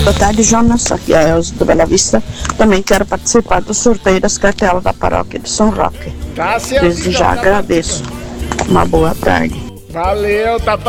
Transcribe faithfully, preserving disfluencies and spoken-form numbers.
Boa tarde, Jonas. Aqui é a Elza do Bela Vista. Também quero participar do sorteio das cartelas da paróquia de São Roque. Tá certo. Desde já agradeço. Uma boa tarde. Valeu, tá